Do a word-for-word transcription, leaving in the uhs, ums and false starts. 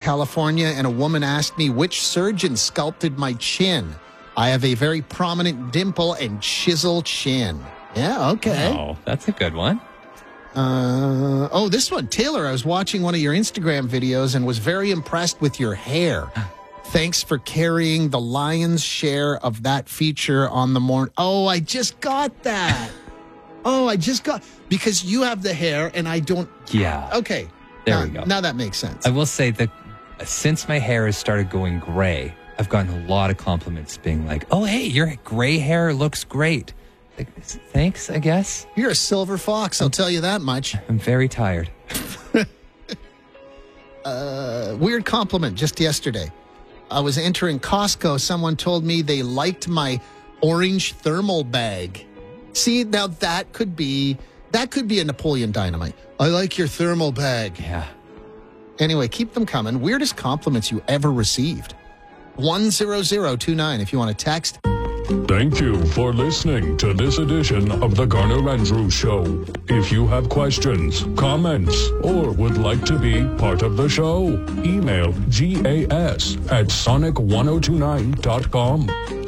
California, and a woman asked me which surgeon sculpted my chin. I have a very prominent dimple and chiseled chin. Yeah, okay. Oh, that's a good one. Uh, oh, this one. Taylor, I was watching one of your Instagram videos and was very impressed with your hair. Thanks for carrying the lion's share of that feature on the morning. Oh, I just got that. Oh, I just got... Because you have the hair and I don't... Yeah. Okay. There now, we go. Now that makes sense. I will say that since my hair has started going gray, I've gotten a lot of compliments being like, oh, hey, your gray hair looks great. Like, thanks, I guess. You're a silver fox, I'll tell you that much. I'm very tired. uh, weird compliment just yesterday. I was entering Costco. Someone told me they liked my orange thermal bag. See, now that could be that could be a Napoleon Dynamite. I like your thermal bag. Yeah. Anyway, keep them coming. Weirdest compliments you ever received. one zero zero two nine if you want to text. Thank you for listening to this edition of the Garner Andrews Show. If you have questions, comments, or would like to be part of the show, email gas at sonic ten twenty-nine dot com.